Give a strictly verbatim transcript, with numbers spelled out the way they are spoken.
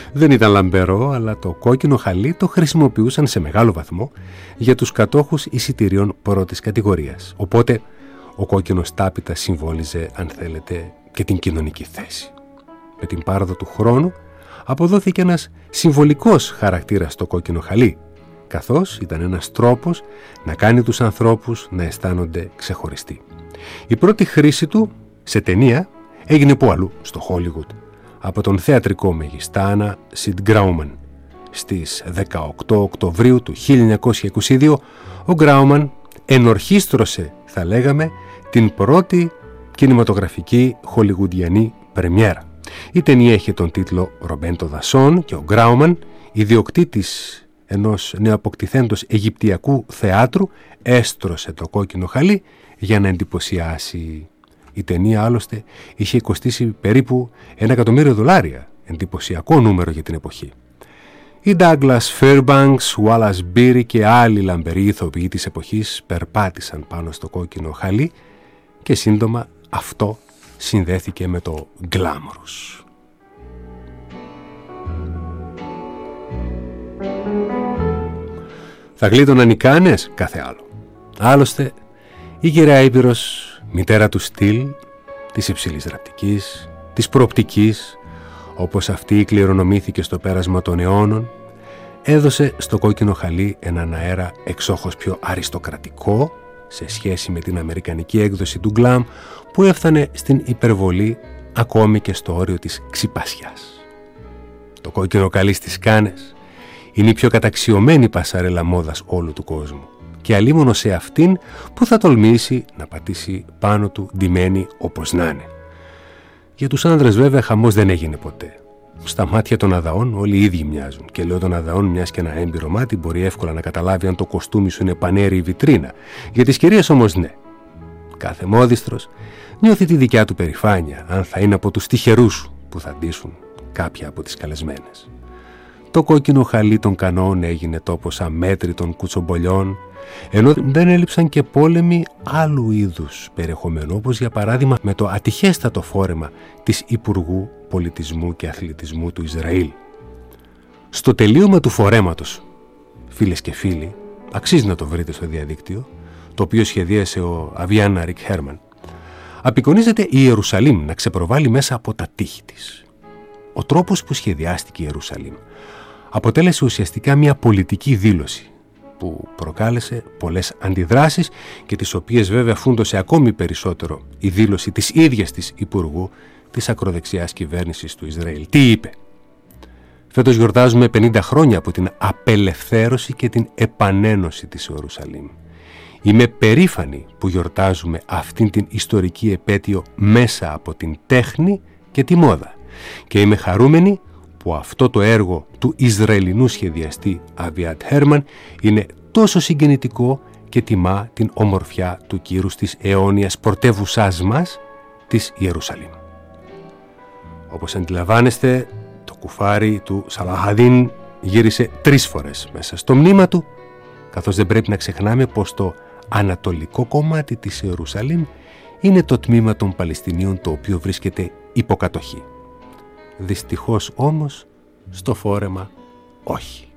Δεν ήταν λαμπερό, αλλά το κόκκινο χαλί το χρησιμοποιούσαν σε μεγάλο βαθμό για τους κατόχους εισιτηρίων πρώτης κατηγορίας. Οπότε ο κόκκινος τάπητας συμβόλιζε, αν θέλετε, και την κοινωνική θέση. Με την πάροδο του χρόνου αποδόθηκε ένας συμβολικός χαρακτήρας στο κόκκινο χαλί, καθώς ήταν ένας τρόπος να κάνει τους ανθρώπους να αισθάνονται ξεχωριστοί. Η πρώτη χρήση του σε ταινία έγινε που αλλού, στο Χόλιγουτ, από τον θεατρικό μεγιστάνα Σιντ Γκράουμαν. Στις δεκαοκτώ Οκτωβρίου του χίλια εννιακόσια είκοσι δύο ο Γκράουμαν ενορχίστρωσε, θα λέγαμε, την πρώτη κινηματογραφική χολιγουντιανή πρεμιέρα. Η ταινία είχε τον τίτλο «Ρομπέντο Δασόν» και ο Γκράουμαν, ιδιοκτήτης ενός νεοαποκτηθέντος αιγυπτιακού θεάτρου, έστρωσε το κόκκινο χαλί για να εντυπωσιάσει. Η ταινία άλλωστε είχε κοστίσει περίπου ένα εκατομμύριο δολάρια, εντυπωσιακό νούμερο για την εποχή. Οι Douglas Fairbanks, Wallace Beery και άλλοι λαμπεροί ηθοποιοί της εποχής περπάτησαν πάνω στο κόκκινο χαλί και σύντομα αυτό συνδέθηκε με το glamorous. Θα γλίτωναν οι κάνες, κάθε άλλο. Άλλωστε, η γυραιά Ήπειρος, μητέρα του στυλ, της υψηλής ραπτικής, της προοπτικής, όπως αυτή κληρονομήθηκε στο πέρασμα των αιώνων, έδωσε στο κόκκινο χαλί έναν αέρα εξόχως πιο αριστοκρατικό σε σχέση με την αμερικανική έκδοση του γκλαμ που έφτανε στην υπερβολή ακόμη και στο όριο της ξυπασιάς. Το κόκκινο χαλί στις Κάνες είναι η πιο καταξιωμένη πασαρέλα μόδας όλου του κόσμου και αλίμονο σε αυτήν που θα τολμήσει να πατήσει πάνω του ντυμένη όπως να είναι. Για τους άνδρες βέβαια χαμός δεν έγινε ποτέ. Στα μάτια των αδαών όλοι οι ίδιοι μοιάζουν και λέω των αδαών μιας και ένα έμπειρο μάτι μπορεί εύκολα να καταλάβει αν το κοστούμι σου είναι πανέρι ή βιτρίνα. Για τις κυρίες όμως ναι. Κάθε μόδιστρος νιώθει τη δικιά του περηφάνεια αν θα είναι από τους τυχερούς που θα ντύσουν κάποια από τις καλεσμένες. Το κόκκινο χαλί των Κανών έγινε τόπος αμέτρητων κουτσομπολιών, ενώ δεν έλειψαν και πόλεμοι άλλου είδους περιεχομένου, όπως για παράδειγμα με το ατυχέστατο φόρεμα της Υπουργού Πολιτισμού και Αθλητισμού του Ισραήλ. Στο τελείωμα του φορέματος, φίλες και φίλοι, αξίζει να το βρείτε στο διαδίκτυο, το οποίο σχεδίασε ο Αβιάν Αρικ Χέρμαν, απεικονίζεται η Ιερουσαλήμ να ξεπροβάλλει μέσα από τα τείχη της. Ο τρόπος που σχεδιάστηκε η Ιερουσαλήμ αποτέλεσε ουσιαστικά μια πολιτική δήλωση που προκάλεσε πολλές αντιδράσεις και τις οποίες βέβαια φούντωσε ακόμη περισσότερο η δήλωση της ίδιας της Υπουργού της ακροδεξιάς κυβέρνησης του Ισραήλ. Τι είπε? Φέτος γιορτάζουμε πενήντα χρόνια από την απελευθέρωση και την επανένωση της Ιερουσαλήμ. Είμαι περήφανη που γιορτάζουμε αυτήν την ιστορική επέτειο μέσα από την τέχνη και τη μόδα και είμαι χαρούμενη που αυτό το έργο του Ισραηλινού σχεδιαστή Αβιάτ Χέρμαν είναι τόσο συγκινητικό και τιμά την ομορφιά του κύρους της αιώνιας πρωτεύουσάς μας, της Ιερουσαλήμ. Όπως αντιλαμβάνεστε, το κουφάρι του Σαλαχαδίν γύρισε τρεις φορές μέσα στο μνήμα του, καθώς δεν πρέπει να ξεχνάμε πως το ανατολικό κομμάτι της Ιερουσαλήμ είναι το τμήμα των Παλαιστινίων το οποίο βρίσκεται υποκατοχή. Δυστυχώς όμως στο φόρεμα όχι.